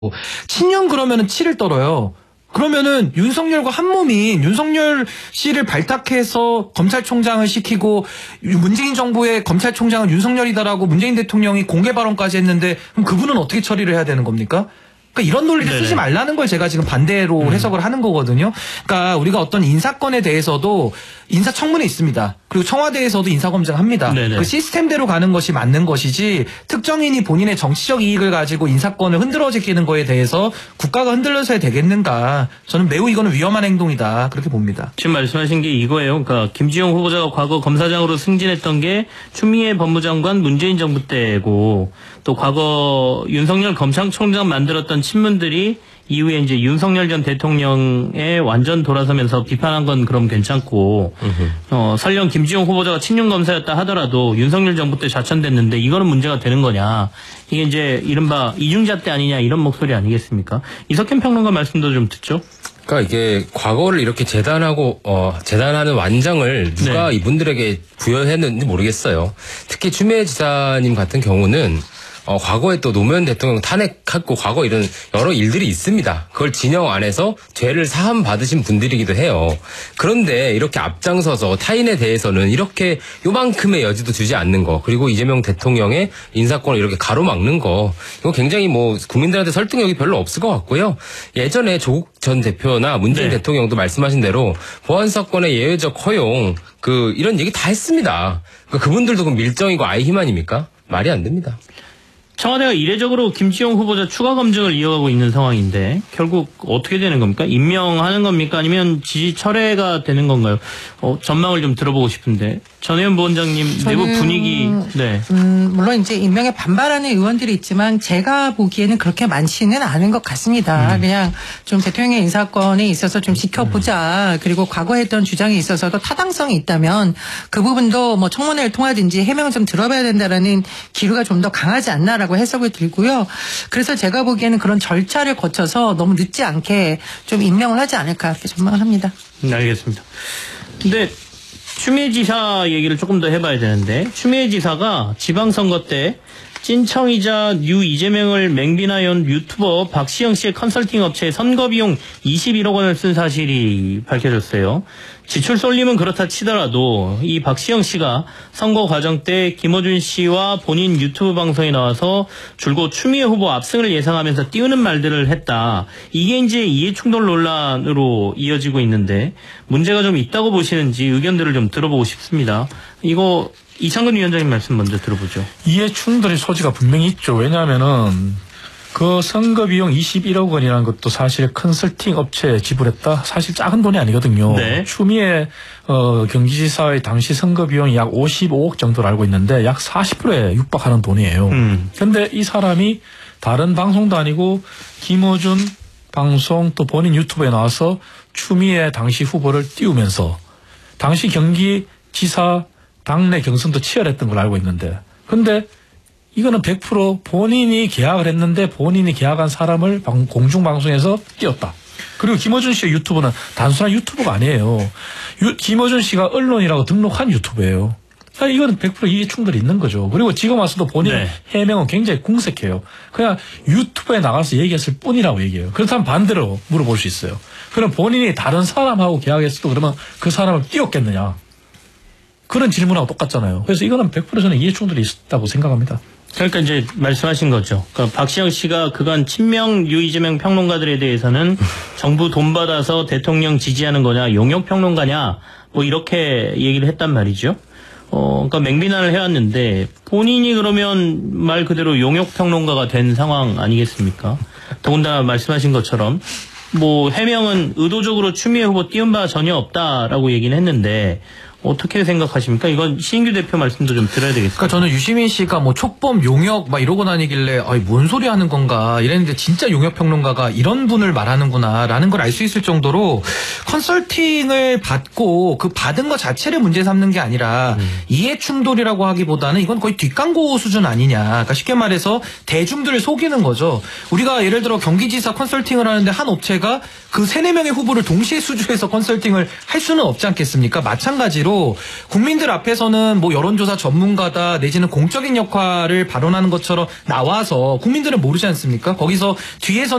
친윤 그러면은 치를 떨어요. 그러면은 윤석열과 한몸인 윤석열 씨를 발탁해서 검찰총장을 시키고 문재인 정부의 검찰총장은 윤석열이다라고 문재인 대통령이 공개 발언까지 했는데 그럼 그분은 어떻게 처리를 해야 되는 겁니까? 그러니까 이런 논리를 쓰지 말라는 걸 제가 지금 반대로 해석을 하는 거거든요. 그러니까 우리가 어떤 인사건에 대해서도 인사청문회 있습니다. 그리고 청와대에서도 인사검증합니다. 그 시스템대로 가는 것이 맞는 것이지 특정인이 본인의 정치적 이익을 가지고 인사권을 흔들어지키는 거에 대해서 국가가 흔들려서야 되겠는가. 저는 매우 이거는 위험한 행동이다. 그렇게 봅니다. 지금 말씀하신 게 이거예요. 그러니까 김지용 후보자가 과거 검사장으로 승진했던 게 추미애 법무장관 문재인 정부 때고 또 과거 윤석열 검찰총장 만들었던 친문들이 이후에 이제 윤석열 전 대통령에 완전 돌아서면서 비판한 건 그럼 괜찮고, 설령 김지용 후보자가 친윤 검사였다 하더라도 윤석열 정부 때 좌천됐는데 이거는 문제가 되는 거냐. 이게 이제 이른바 이중잣 대 아니냐 이런 목소리 아니겠습니까? 이석현 평론가 말씀도 좀 듣죠. 그러니까 이게 과거를 이렇게 재단하는 완장을 누가 이분들에게 부여했는지 모르겠어요. 특히 추미애 지사님 같은 경우는 과거에 또 노무현 대통령 탄핵했고 과거 이런 여러 일들이 있습니다. 그걸 진영 안에서 죄를 사함 받으신 분들이기도 해요. 그런데 이렇게 앞장서서 타인에 대해서는 이렇게 요만큼의 여지도 주지 않는 거, 그리고 이재명 대통령의 인사권을 이렇게 가로막는 거, 이거 굉장히 국민들한테 설득력이 별로 없을 것 같고요. 예전에 조국 전 대표나 문재인 대통령도 말씀하신 대로 보안사건의 예외적 허용, 이런 얘기 다 했습니다. 그분들도 그럼 밀정이고 아이 희망입니까? 말이 안 됩니다. 청와대가 이례적으로 김지용 후보자 추가 검증을 이어가고 있는 상황인데 결국 어떻게 되는 겁니까? 임명하는 겁니까? 아니면 지지 철회가 되는 건가요? 전망을 좀 들어보고 싶은데 전혜연 부원장님 내부 분위기. 물론 이제 임명에 반발하는 의원들이 있지만 제가 보기에는 그렇게 많지는 않은 것 같습니다. 그냥 좀 대통령의 인사권에 있어서 좀 지켜보자. 그리고 과거 했던 주장에 있어서도 타당성이 있다면 그 부분도 청문회를 통하든지 해명을 좀 들어봐야 된다라는 기류가 좀 더 강하지 않나라고 해석을 들고요. 그래서 제가 보기에는 그런 절차를 거쳐서 너무 늦지 않게 좀 임명을 하지 않을까 이렇게 전망을 합니다. 알겠습니다. 근데 추미애 지사 얘기를 조금 더 해봐야 되는데 추미애 지사가 지방선거 때 찐청이자 뉴 이재명을 맹비나연 유튜버 박시영 씨의 컨설팅 업체에 선거비용 21억 원을 쓴 사실이 밝혀졌어요. 지출 쏠림은 그렇다 치더라도 이 박시영 씨가 선거 과정 때 김어준 씨와 본인 유튜브 방송에 나와서 줄곧 추미애 후보 압승을 예상하면서 띄우는 말들을 했다. 이게 이제 이해충돌 논란으로 이어지고 있는데 문제가 좀 있다고 보시는지 의견들을 좀 들어보고 싶습니다. 이거 이창근 위원장님 말씀 먼저 들어보죠. 이해충돌의 소지가 분명히 있죠. 왜냐하면은 그 선거 비용 21억 원이라는 것도 사실 컨설팅 업체에 지불했다. 사실 작은 돈이 아니거든요. 추미애 경기지사의 당시 선거 비용이 약 55억 정도로 알고 있는데 약 40%에 육박하는 돈이에요. 그런데 이 사람이 다른 방송도 아니고 김어준 방송 또 본인 유튜브에 나와서 추미애 당시 후보를 띄우면서 당시 경기지사 당내 경선도 치열했던 걸 알고 있는데, 근데 이거는 100% 본인이 계약을 했는데 본인이 계약한 사람을 공중방송에서 띄웠다. 그리고 김어준 씨의 유튜브는 단순한 유튜브가 아니에요. 김어준 씨가 언론이라고 등록한 유튜브예요. 이거는 100% 이해충돌이 있는 거죠. 그리고 지금 와서도 본인의 해명은 굉장히 궁색해요. 그냥 유튜브에 나가서 얘기했을 뿐이라고 얘기해요. 그렇다면 반대로 물어볼 수 있어요. 그럼 본인이 다른 사람하고 계약했어도 그러면 그 사람을 띄웠겠느냐. 그런 질문하고 똑같잖아요. 그래서 이거는 100% 저는 이해충돌이 있다고 생각합니다. 그러니까 이제 말씀하신 거죠. 그러니까 박시영 씨가 그간 친명 유 이재명 평론가들에 대해서는 정부 돈 받아서 대통령 지지하는 거냐, 용역 평론가냐, 이렇게 얘기를 했단 말이죠. 그러니까 맹비난을 해왔는데 본인이 그러면 말 그대로 용역 평론가가 된 상황 아니겠습니까? 더군다나 말씀하신 것처럼 해명은 의도적으로 추미애 후보 띄운 바 전혀 없다라고 얘기는 했는데 어떻게 생각하십니까? 이건 신인규 대표 말씀도 좀 들어야 되겠습니다. 그러니까 저는 유시민 씨가 촉범 용역 이러고 다니길래 뭔 소리 하는 건가 이랬는데 진짜 용역 평론가가 이런 분을 말하는구나라는 걸 알 수 있을 정도로 컨설팅을 받고 그 받은 것 자체를 문제 삼는 게 아니라 이해충돌이라고 하기보다는 이건 거의 뒷광고 수준 아니냐. 그러니까 쉽게 말해서 대중들을 속이는 거죠. 우리가 예를 들어 경기지사 컨설팅을 하는데 한 업체가 그 3-4명의 후보를 동시에 수주해서 컨설팅을 할 수는 없지 않겠습니까? 마찬가지로 때도 국민들 앞에서는 뭐 여론조사 전문가다 내지는 공적인 역할을 발언하는 것처럼 나와서 국민들은 모르지 않습니까? 거기서 뒤에서